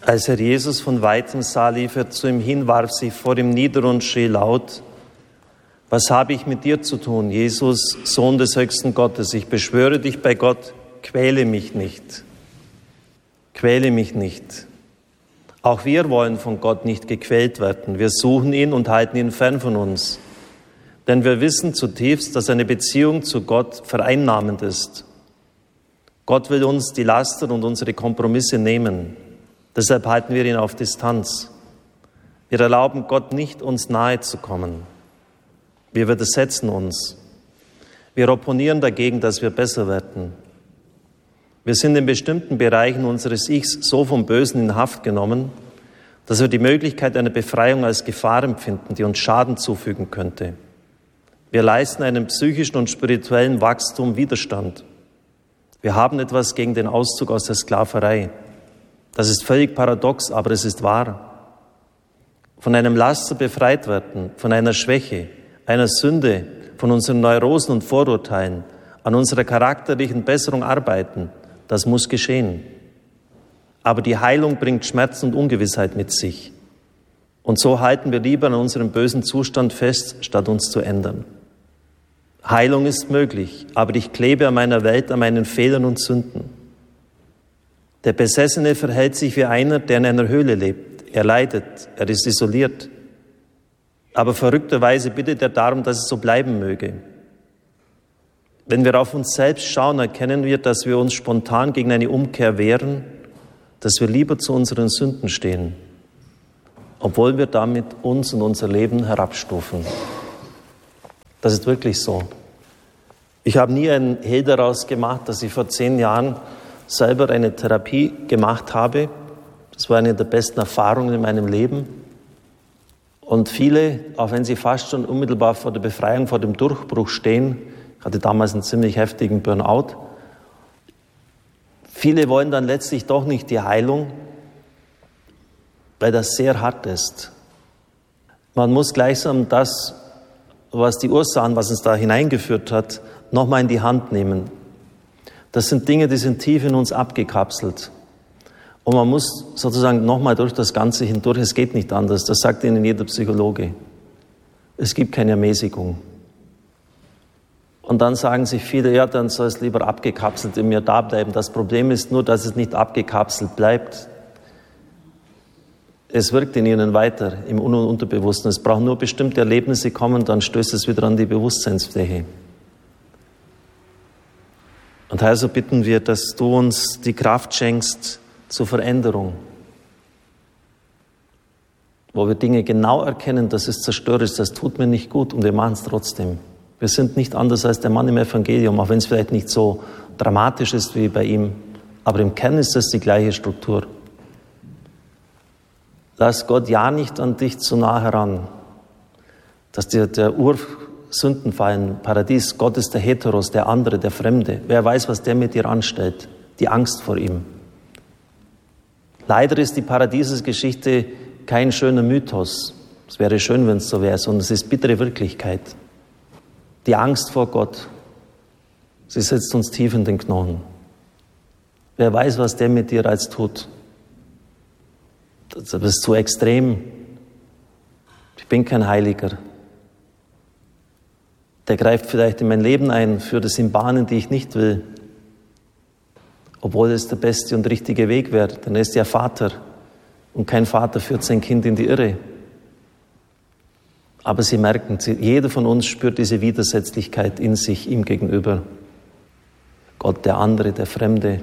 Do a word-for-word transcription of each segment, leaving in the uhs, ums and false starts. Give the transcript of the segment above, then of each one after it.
Als er Jesus von weitem sah, lief er zu ihm hin, warf sich vor ihm nieder und schrie laut: Was habe ich mit dir zu tun, Jesus, Sohn des höchsten Gottes? Ich beschwöre dich bei Gott, quäle mich nicht. Quäle mich nicht. Auch wir wollen von Gott nicht gequält werden. Wir suchen ihn und halten ihn fern von uns. Denn wir wissen zutiefst, dass eine Beziehung zu Gott vereinnahmend ist. Gott will uns die Laster und unsere Kompromisse nehmen. Deshalb halten wir ihn auf Distanz. Wir erlauben Gott nicht, uns nahe zu kommen. Wir widersetzen uns. Wir opponieren dagegen, dass wir besser werden. Wir sind in bestimmten Bereichen unseres Ichs so vom Bösen in Haft genommen, dass wir die Möglichkeit einer Befreiung als Gefahr empfinden, die uns Schaden zufügen könnte. Wir leisten einem psychischen und spirituellen Wachstum Widerstand. Wir haben etwas gegen den Auszug aus der Sklaverei. Das ist völlig paradox, aber es ist wahr. Von einem Laster befreit werden, von einer Schwäche, einer Sünde, von unseren Neurosen und Vorurteilen, an unserer charakterlichen Besserung arbeiten, das muss geschehen. Aber die Heilung bringt Schmerz und Ungewissheit mit sich. Und so halten wir lieber an unserem bösen Zustand fest, statt uns zu ändern. Heilung ist möglich, aber ich klebe an meiner Welt, an meinen Fehlern und Sünden. Der Besessene verhält sich wie einer, der in einer Höhle lebt. Er leidet, er ist isoliert. Aber verrückterweise bittet er darum, dass es so bleiben möge. Wenn wir auf uns selbst schauen, erkennen wir, dass wir uns spontan gegen eine Umkehr wehren, dass wir lieber zu unseren Sünden stehen, obwohl wir damit uns und unser Leben herabstufen. Das ist wirklich so. Ich habe nie ein Hehl daraus gemacht, dass ich vor zehn Jahren selber eine Therapie gemacht habe. Das war eine der besten Erfahrungen in meinem Leben. Und viele, auch wenn sie fast schon unmittelbar vor der Befreiung, vor dem Durchbruch stehen, ich hatte damals einen ziemlich heftigen Burnout, viele wollen dann letztlich doch nicht die Heilung, weil das sehr hart ist. Man muss gleichsam das, was die Ursachen, was uns da hineingeführt hat, nochmal in die Hand nehmen. Das sind Dinge, die sind tief in uns abgekapselt. Und man muss sozusagen nochmal durch das Ganze hindurch, es geht nicht anders, das sagt Ihnen jeder Psychologe. Es gibt keine Ermäßigung. Und dann sagen sich viele, ja, dann soll es lieber abgekapselt in mir da bleiben. Das Problem ist nur, dass es nicht abgekapselt bleibt. Es wirkt in Ihnen weiter, im Un- und Unterbewussten. Es brauchen nur bestimmte Erlebnisse kommen, dann stößt es wieder an die Bewusstseinsfläche. Und also bitten wir, dass du uns die Kraft schenkst zur Veränderung, wo wir Dinge genau erkennen, das ist zerstörerisch, das tut mir nicht gut und wir machen es trotzdem. Wir sind nicht anders als der Mann im Evangelium, auch wenn es vielleicht nicht so dramatisch ist wie bei ihm, aber im Kern ist das die gleiche Struktur. Lass Gott ja nicht an dich zu nah heran, dass dir der Ursündenfall im Paradies, Gott ist der Heteros, der andere, der Fremde. Wer weiß, was der mit dir anstellt, die Angst vor ihm. Leider ist die Paradiesesgeschichte kein schöner Mythos. Es wäre schön, wenn es so wäre, sondern es ist bittere Wirklichkeit. Die Angst vor Gott, sie sitzt uns tief in den Knochen. Wer weiß, was der mit dir als tut. Das ist zu extrem. Ich bin kein Heiliger. Der greift vielleicht in mein Leben ein, führt es in Bahnen, die ich nicht will. Obwohl es der beste und richtige Weg wäre, denn er ist ja Vater. Und kein Vater führt sein Kind in die Irre. Aber Sie merken, jeder von uns spürt diese Widersetzlichkeit in sich, ihm gegenüber. Gott, der andere, der Fremde.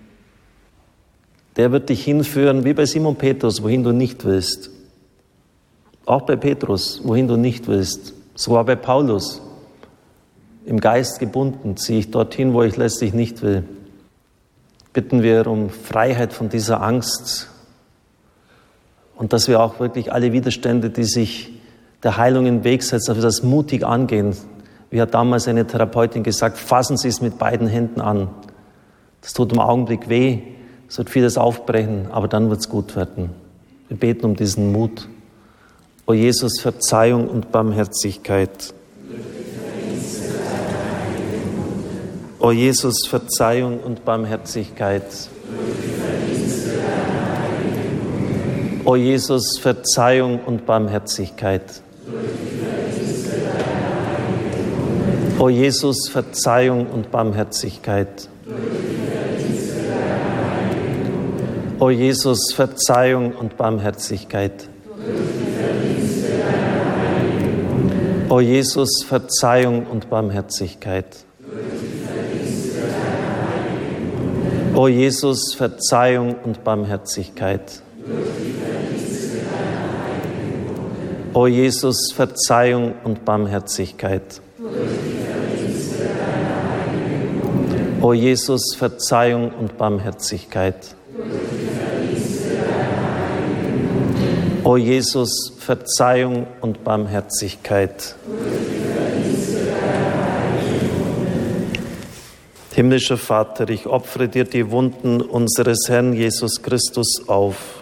Der wird dich hinführen, wie bei Simon Petrus, wohin du nicht willst. Auch bei Petrus, wohin du nicht willst. Sogar bei Paulus. Im Geist gebunden, ziehe ich dorthin, wo ich letztlich nicht will. Bitten wir um Freiheit von dieser Angst und dass wir auch wirklich alle Widerstände, die sich der Heilung in den Weg setzen, dass wir das mutig angehen. Wie hat damals eine Therapeutin gesagt, fassen Sie es mit beiden Händen an. Das tut im Augenblick weh, es wird vieles aufbrechen, aber dann wird es gut werden. Wir beten um diesen Mut. O Jesus, Verzeihung und Barmherzigkeit. O Jesus, Verzeihung und Barmherzigkeit. O Jesus, Verzeihung und Barmherzigkeit. O Jesus, Verzeihung und Barmherzigkeit. O Jesus, Verzeihung und Barmherzigkeit. O Jesus, Verzeihung und Barmherzigkeit. O Jesus, Verzeihung und Barmherzigkeit. O Jesus, Verzeihung und Barmherzigkeit. O Jesus, Verzeihung und Barmherzigkeit. O Jesus, Verzeihung und Barmherzigkeit. Himmlischer Vater, ich opfere dir die Wunden unseres Herrn Jesus Christus auf.